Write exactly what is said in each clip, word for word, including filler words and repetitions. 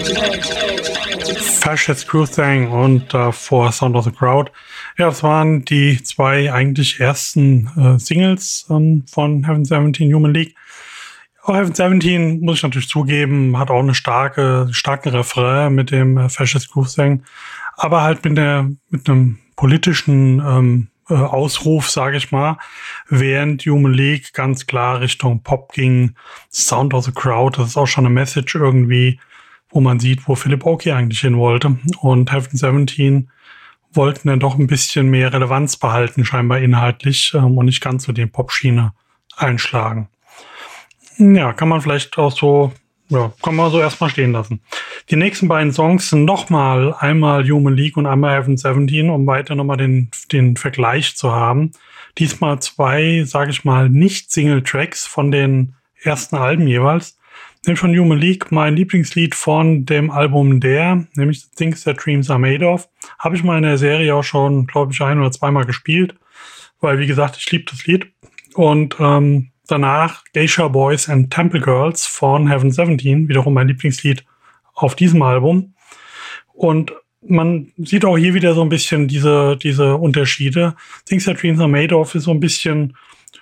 Fascist Groove Thing und davor äh, Sound of the Crowd. Ja, das waren die zwei eigentlich ersten äh, Singles ähm, von Heaven seventeen Human League. Auch Heaven seventeen, muss ich natürlich zugeben, hat auch eine starke, starken Refrain mit dem äh, Fascist Groove Thing, aber halt mit der mit einem politischen ähm, äh, Ausruf, sage ich mal, während Human League ganz klar Richtung Pop ging. Sound of the Crowd, das ist auch schon eine Message irgendwie, wo man sieht, wo Philip Oakey eigentlich hin wollte. Und Heaven seventeen wollten dann doch ein bisschen mehr Relevanz behalten, scheinbar inhaltlich, ähm, und nicht ganz so die Pop-Schiene einschlagen. Ja, kann man vielleicht auch so, ja, kann man so erstmal stehen lassen. Die nächsten beiden Songs sind nochmal einmal Human League und einmal Heaven seventeen, um weiter nochmal den, den Vergleich zu haben. Diesmal zwei, sage ich mal, Nicht-Single-Tracks von den ersten Alben jeweils. Nämlich von Human League, mein Lieblingslied von dem Album Der, nämlich Things That Dreams Are Made Of. Habe ich mal in der Serie auch schon, glaube ich, ein- oder zweimal gespielt, weil, wie gesagt, ich liebe das Lied. Und ähm, danach Geisha Boys and Temple Girls von Heaven seventeen, wiederum mein Lieblingslied auf diesem Album. Und man sieht auch hier wieder so ein bisschen diese, diese Unterschiede. Things That Dreams Are Made Of ist so ein bisschen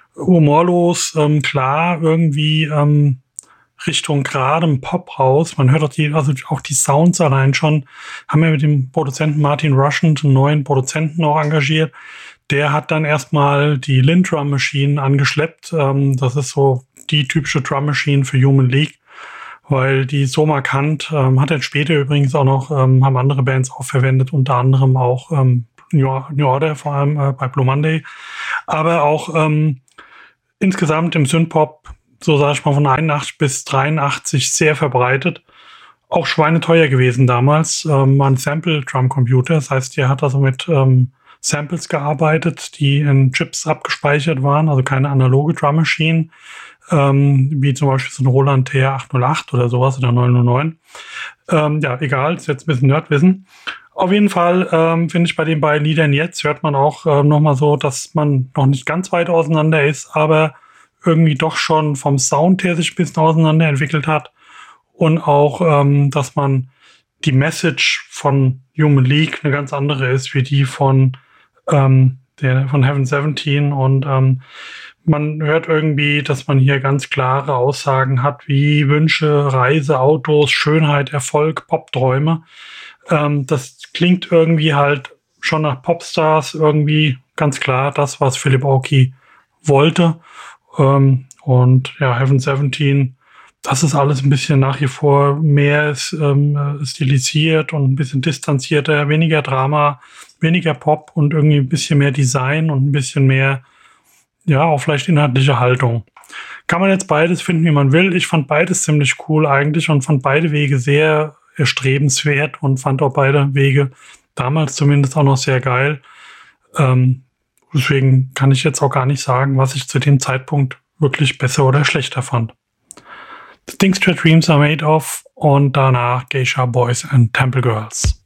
humorlos, ähm, klar, irgendwie ähm, Richtung gerade im Pop raus. Man hört auch die, also auch die Sounds allein schon. Haben wir mit dem Produzenten Martin Rushent einen neuen Produzenten auch engagiert. Der hat dann erstmal die Linn Drum Machine angeschleppt. Ähm, das ist so die typische Drum Machine für Human League, weil die so markant, ähm, hat er später übrigens auch noch, ähm, haben andere Bands auch verwendet, unter anderem auch ähm, New, New Order, vor allem äh, bei Blue Monday. Aber auch ähm, insgesamt im Synthpop, so sage ich mal, von einundachtzig bis dreiundachtzig sehr verbreitet. Auch schweineteuer gewesen damals. Ähm, war ein Sample-Drum-Computer. Das heißt, der hat also mit ähm, Samples gearbeitet, die in Chips abgespeichert waren, also keine analoge Drum-Machine, ähm, wie zum Beispiel so ein Roland T R achthundertacht oder sowas oder neunhundertneun. Ähm, ja, egal, ist jetzt ein bisschen Nerdwissen. Auf jeden Fall ähm, finde ich bei den beiden Liedern jetzt, hört man auch ähm, nochmal so, dass man noch nicht ganz weit auseinander ist, aber irgendwie doch schon vom Sound her sich ein bisschen auseinander entwickelt hat und auch, ähm, dass man die Message von Human League eine ganz andere ist, wie die von, ähm, der, von Heaven seventeen und ähm, man hört irgendwie, dass man hier ganz klare Aussagen hat, wie Wünsche, Reise, Autos, Schönheit, Erfolg, Popträume. Ähm, das klingt irgendwie halt schon nach Popstars, irgendwie ganz klar das, was Philip Oakey wollte. Ähm, und ja, Heaven seventeen, das ist alles ein bisschen nach wie vor mehr ähm, stilisiert und ein bisschen distanzierter, weniger Drama, weniger Pop und irgendwie ein bisschen mehr Design und ein bisschen mehr, ja, auch vielleicht inhaltliche Haltung. Kann man jetzt beides finden, wie man will. Ich fand beides ziemlich cool eigentlich und fand beide Wege sehr erstrebenswert und fand auch beide Wege damals zumindest auch noch sehr geil. Ähm, Deswegen kann ich jetzt auch gar nicht sagen, was ich zu dem Zeitpunkt wirklich besser oder schlechter fand. The Things That Dreams Are Made Of und danach Geisha Boys and Temple Girls.